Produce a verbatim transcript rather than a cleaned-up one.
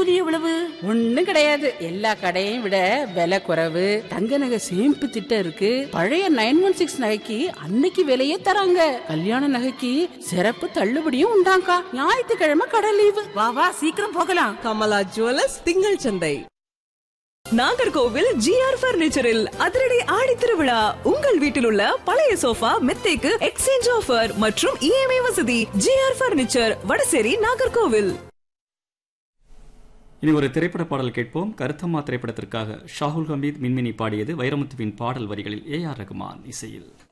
தள்ளுபடி எவ்வளவு? ஒண்ணும் கிடையாது. எல்லா கடையையும் விட விலை குறைவு. தங்க நகை சேமிப்பு திட்டம் இருக்கு. பழைய நைன் ஒன் சிக்ஸ் நகைக்கு அன்னைக்கு விலையே தராங்க. கல்யாண நகைக்கு சிறப்பு தள்ளுபடியும் உண்டாங்கா. ஞாயிற்றுக்கிழமை கடை லீவு. வா வா சீக்கிரம் போகலாம். கமலா ஜுவல்லர்ஸ், திங்கள் சந்தை. நாகர்கோவில் ஜிஆர் பர்னிச்சரில் அதிரடி ஆடி திருவிழா. உங்கள் வீட்டில் உள்ள பழைய சோஃபா மெத்தைக்கு எக்ஸ்சேஞ்ச் ஆஃபர் மற்றும் இஎம்ஐ வசதி. GR furniture, Vadasery, Nagercoil. இனி ஒரு திரைப்பட பாடல் கேட்போம். கருத்தம்மா திரைப்படத்திற்காக ஷாகுல் ஹமீத் மின்மினி பாடியது. வைரமுத்துவின் பாடல் வரிகளில் ஏ ஆர் ரகுமான் இசையில்.